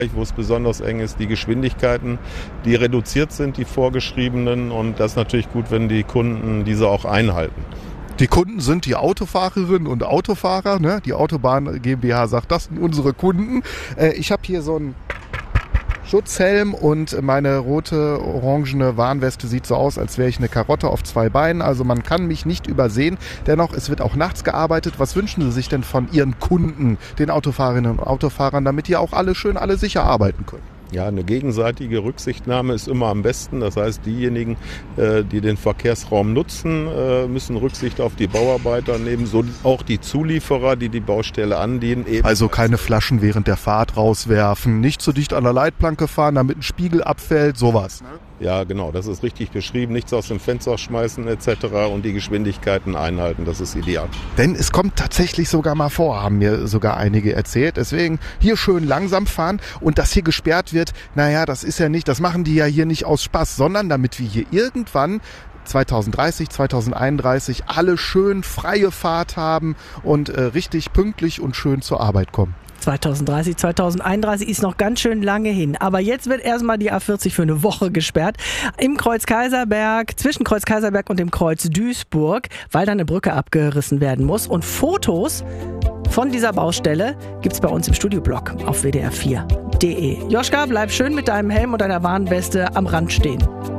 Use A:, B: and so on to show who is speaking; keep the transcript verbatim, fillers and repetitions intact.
A: wo es besonders eng ist, die Geschwindigkeiten, die reduziert sind, die vorgeschriebenen. Und das ist natürlich gut, wenn die Kunden diese auch einhalten.
B: Die Kunden sind die Autofahrerinnen und Autofahrer. Ne? Die Autobahn GmbH sagt, das sind unsere Kunden. Äh, ich habe hier so einen Schutzhelm und meine rote, orangene Warnweste sieht so aus, als wäre ich eine Karotte auf zwei Beinen. Also man kann mich nicht übersehen. Dennoch, es wird auch nachts gearbeitet. Was wünschen Sie sich denn von Ihren Kunden, den Autofahrerinnen und Autofahrern, damit die auch alle schön, alle sicher arbeiten können?
A: Ja, eine gegenseitige Rücksichtnahme ist immer am besten. Das heißt, diejenigen, die den Verkehrsraum nutzen, müssen Rücksicht auf die Bauarbeiter nehmen, so auch die Zulieferer, die die Baustelle andienen.
B: Also keine Flaschen während der Fahrt rauswerfen, nicht zu dicht an der Leitplanke fahren, damit ein Spiegel abfällt, sowas. Ne?
A: Ja, genau, das ist richtig beschrieben. Nichts aus dem Fenster schmeißen et cetera und die Geschwindigkeiten einhalten, das ist ideal.
B: Denn es kommt tatsächlich sogar mal vor, haben mir sogar einige erzählt. Deswegen hier schön langsam fahren und dass hier gesperrt wird, naja, das ist ja nicht, das machen die ja hier nicht aus Spaß, sondern damit wir hier irgendwann zwanzig dreißig, zwanzig einunddreißig alle schön freie Fahrt haben und äh, richtig pünktlich und schön zur Arbeit kommen.
C: zwanzig dreißig, zwanzig einunddreißig ist noch ganz schön lange hin. Aber jetzt wird erstmal die A vierzig für eine Woche gesperrt. Im Kreuz Kaiserberg, zwischen Kreuz Kaiserberg und dem Kreuz Duisburg, weil da eine Brücke abgerissen werden muss. Und Fotos von dieser Baustelle gibt's bei uns im Studioblog auf w d r vier punkt d e. Joschka, bleib schön mit deinem Helm und deiner Warnweste am Rand stehen.